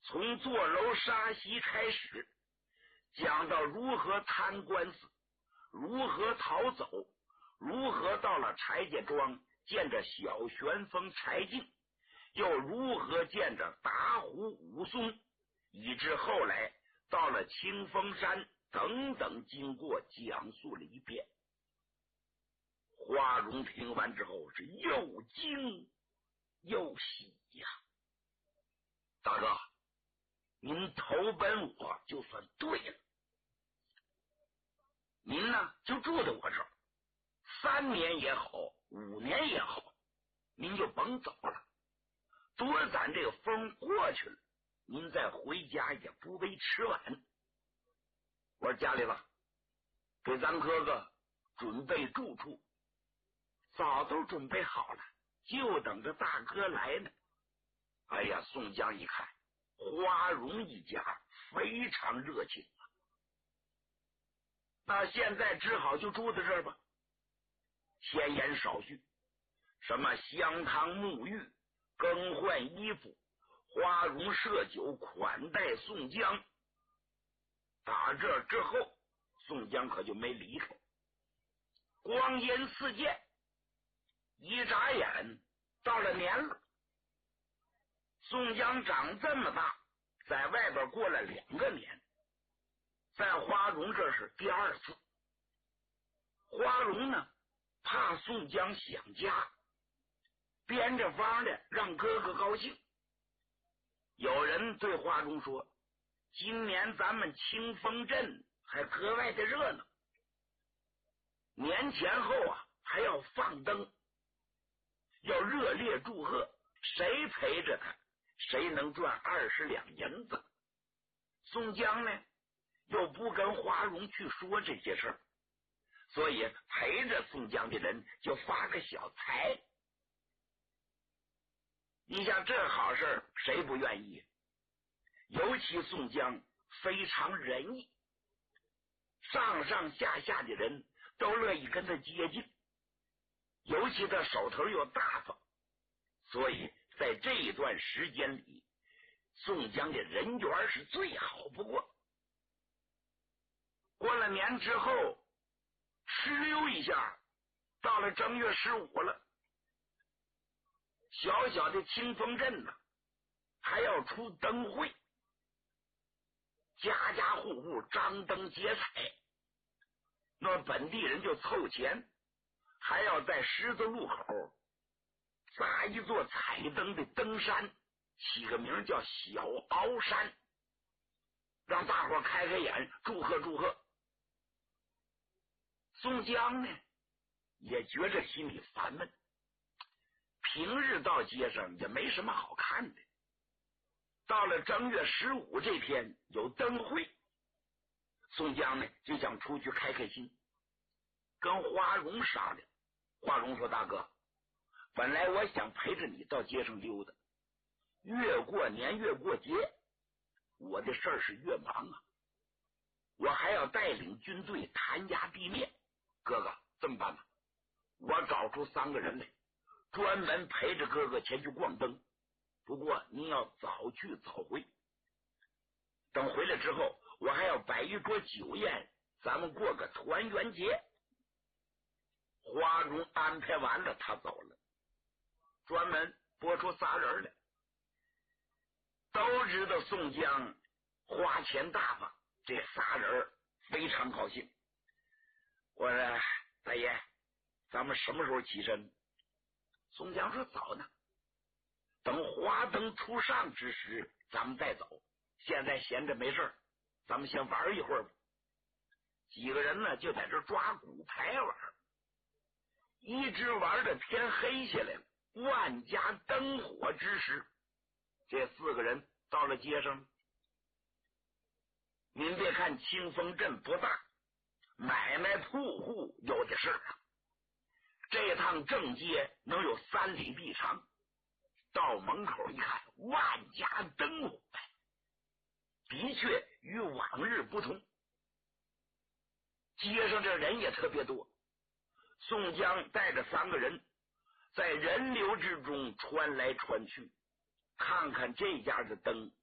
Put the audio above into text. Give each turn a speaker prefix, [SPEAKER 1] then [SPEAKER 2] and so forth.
[SPEAKER 1] 从坐楼杀席开始，讲到如何贪官司，如何逃走，如何到了柴家庄见着小旋风柴进，又如何见着打虎武松，以至后来到了清风山等等经过讲述了一遍。花荣听完之后是又惊又喜呀。大哥，您投奔我就算对了，您呢就住在我这儿，3年也好，5年也好，您就甭走了，多咱这个风过去了，您再回家也不为迟晚。我说家里了，给咱哥哥准备住处，早都准备好了，就等着大哥来呢。哎呀，宋江一看花荣一家非常热情啊，那现在只好就住在这儿吧。闲言少叙，什么香汤沐浴、更换衣服，花荣设酒款待宋江。打这之后，宋江可就没离开。光阴似箭，一眨眼到了年了。宋江长这么大，在外边过了2个年，在花荣这是第2次。花荣呢，怕宋江想家，编着方的让哥哥高兴。有人对花荣说，今年咱们清风镇还格外的热闹，年前后啊还要放灯，要热烈祝贺，谁陪着他谁能赚20两银子。宋江呢又不跟花荣去说这些事儿，所以陪着宋江的人就发个小财。你想这好事谁不愿意？尤其宋江非常仁义，上上下下的人都乐意跟他接近，尤其他手头又大方，所以在这一段时间里，宋江的人缘是最好不过。过了年之后，哧溜一下到了正月15了，小小的清风镇呢还要出灯会，家家户户张灯结彩，那本地人就凑钱，还要在十字路口砸一座彩灯的灯山，起个名叫小鳌山，让大伙开开眼，祝贺祝贺。宋江呢也觉着心里烦闷，平日到街上也没什么好看的，到了正月15这天有灯会，宋江呢就想出去开开心，跟花荣商量。花荣说，大哥，本来我想陪着你到街上溜达，越过年越过节，我的事儿是越忙啊，我还要带领军队弹压地面。哥哥这么办吧，我找出3个人来，专门陪着哥哥前去逛灯，不过您要早去早回，等回来之后我还要摆一桌酒宴，咱们过个团圆节。花荣安排完了，他走了，专门拨出仨人来。都知道宋江花钱大方，这仨人非常高兴。我说，大爷，咱们什么时候起身？宋江说，早呢，等花灯初上之时咱们再走，现在闲着没事，咱们先玩一会儿吧。几个人呢就在这抓骨牌玩，一直玩到天黑下来了，万家灯火之时，这4个人到了街上。您别看清风镇不大，买卖铺户有的是啊。这趟正街能有3里地长，到门口一看，万家灯火，的确与往日不同。街上这人也特别多，宋江带着3个人在人流之中穿来穿去，看看这家的灯，